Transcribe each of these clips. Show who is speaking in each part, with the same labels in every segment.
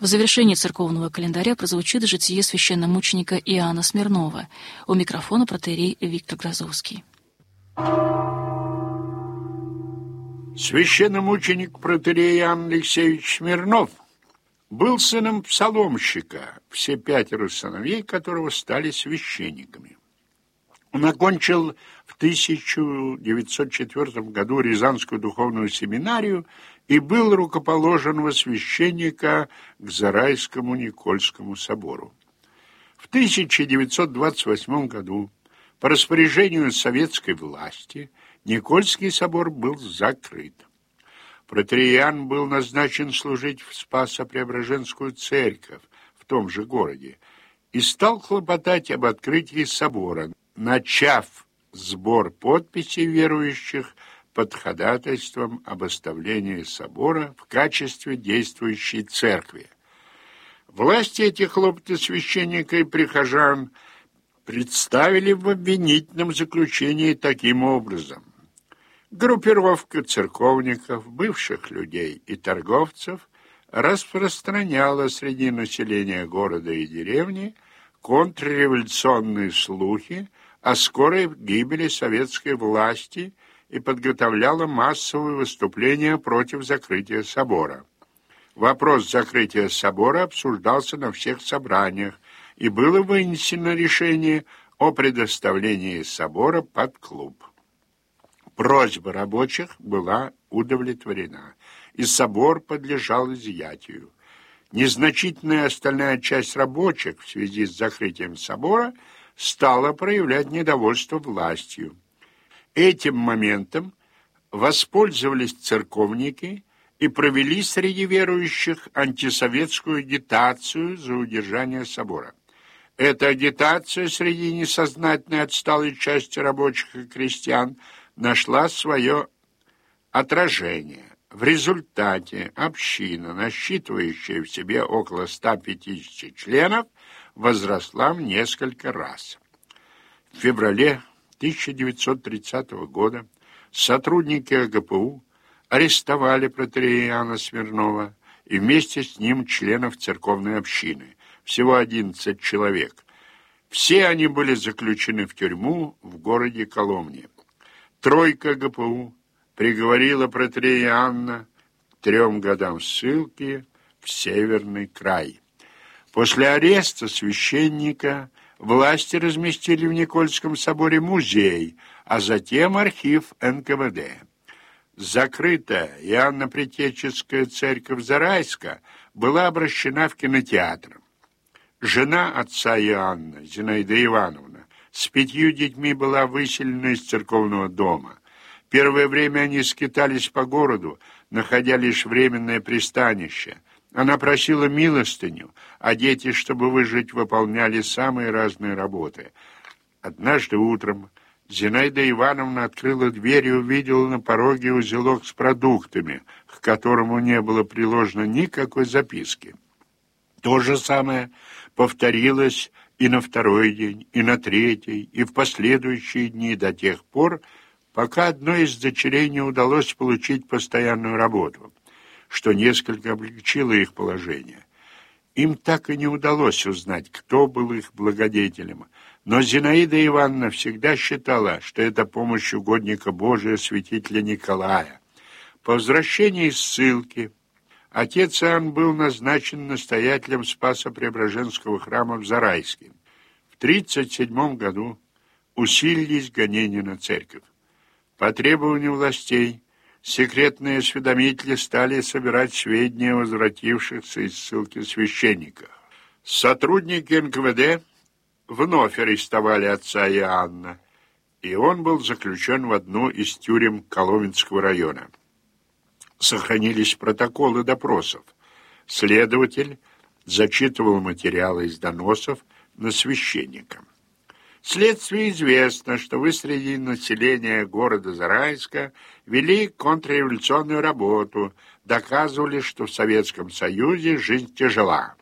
Speaker 1: В завершении церковного календаря прозвучит житие священномученика Иоанна Смирнова. У микрофона протоиерей Виктор Грозовский.
Speaker 2: Священномученик протоиерей Иоанн Алексеевич Смирнов был сыном псаломщика, все 5 сыновей которого стали священниками. Он окончил в 1904 году Рязанскую духовную семинарию и был рукоположен во священника к Зарайскому Никольскому собору. В 1928 году по распоряжению советской власти Никольский собор был закрыт. Протоиерей Иоанн был назначен служить в Спасо-Преображенскую церковь в том же городе и стал хлопотать об открытии собора, начав сбор подписей верующих под ходатайством об оставлении собора в качестве действующей церкви. Власти эти хлопоты священника и прихожан представили в обвинительном заключении таким образом: группировка церковников, бывших людей и торговцев распространяла среди населения города и деревни контрреволюционные слухи о скорой гибели советской власти и подготовляла массовые выступления против закрытия собора. Вопрос закрытия собора обсуждался на всех собраниях, и было вынесено решение о предоставлении собора под клуб. Просьба рабочих была удовлетворена, и собор подлежал изъятию. Незначительная остальная часть рабочих в связи с закрытием собора стала проявлять недовольство властью. Этим моментом воспользовались церковники и провели среди верующих антисоветскую агитацию за удержание собора. Эта агитация среди несознательной отсталой части рабочих и крестьян нашла свое отражение. В результате община, насчитывающая в себе около 150 членов, возросла в несколько раз. В феврале 1930 года сотрудники АГПУ арестовали протоиерея Иоанна Смирнова и вместе с ним членов церковной общины, всего 11 человек. Все они были заключены в тюрьму в городе Коломне. Тройка АГПУ приговорила протоиерея Иоанна к 3 годам ссылки в Северный край. После ареста священника власти разместили в Никольском соборе музей, а затем архив НКВД. Закрытая Иоанно-Предтеческая церковь Зарайска была обращена в кинотеатр. Жена отца Иоанна, Зинаида Ивановна, с 5 детьми была выселена из церковного дома. Первое время они скитались по городу, находя лишь временное пристанище. Она просила милостыню, а дети, чтобы выжить, выполняли самые разные работы. Однажды утром Зинаида Ивановна открыла дверь и увидела на пороге узелок с продуктами, к которому не было приложено никакой записки. То же самое повторилось и на 2-й день, и на 3-й, и в последующие дни до тех пор, пока одной из дочерей не удалось получить постоянную работу, что несколько облегчило их положение. Им так и не удалось узнать, кто был их благодетелем, но Зинаида Ивановна всегда считала, что это помощь угодника Божия, святителя Николая. По возвращении из ссылки отец Иоанн был назначен настоятелем Спасо-Преображенского храма в Зарайске. В 1937 году усилились гонения на церковь. По требованию властей секретные осведомители стали собирать сведения о возвратившихся из ссылки священниках. Сотрудники НКВД вновь арестовали отца Иоанна, и он был заключен в одну из тюрем Коломенского района. Сохранились протоколы допросов. Следователь зачитывал материалы из доносов на священника. Следствию известно, что вы среди населения города Зарайска вели контрреволюционную работу, доказывали, что в Советском Союзе жизнь тяжела.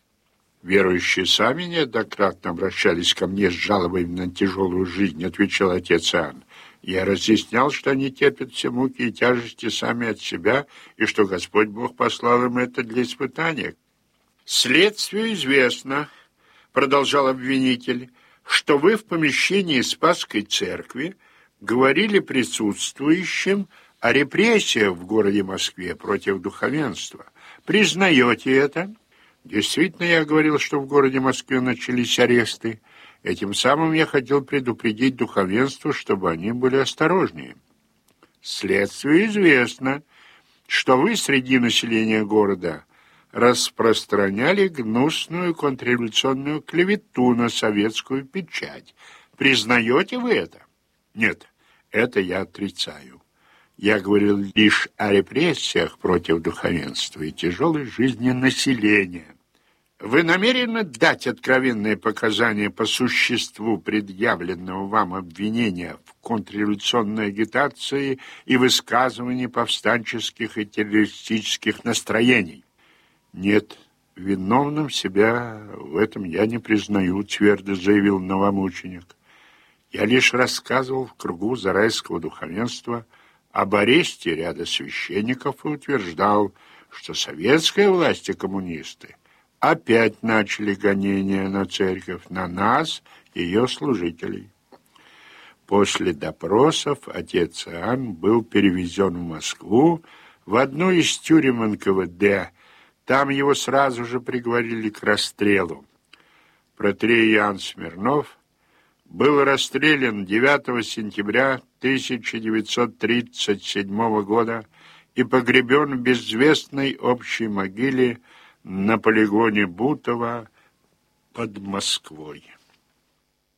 Speaker 2: Верующие сами неоднократно обращались ко мне с жалобами на тяжелую жизнь, отвечал отец Иоанн. Я разъяснял, что они терпят все муки и тяжести сами от себя, и что Господь Бог послал им это для испытания. Следствию известно, продолжал обвинитель, что вы в помещении Спасской церкви говорили присутствующим о репрессиях в городе Москве против духовенства. Признаете это? Действительно, я говорил, что в городе Москве начались аресты. Этим самым я хотел предупредить духовенство, чтобы они были осторожнее. Следствию известно, что вы среди населения города распространяли гнусную контрреволюционную клевету на советскую печать. Признаете вы это? Нет, это я отрицаю. Я говорил лишь о репрессиях против духовенства и тяжелой жизни населения. Вы намерены дать откровенные показания по существу предъявленного вам обвинения в контрреволюционной агитации и высказывании повстанческих и террористических настроений? Нет, виновным себя в этом я не признаю, твердо заявил новомученик. Я лишь рассказывал в кругу зарайского духовенства об аресте ряда священников и утверждал, что советская власть и коммунисты опять начали гонения на церковь, на нас, ее служителей. После допросов отец Иоанн был перевезен в Москву в одну из тюрем НКВД. Там его сразу же приговорили к расстрелу. Протоиерей Иоанн Смирнов был расстрелян 9 сентября 1937 года и погребен в безвестной общей могиле на полигоне Бутово под Москвой.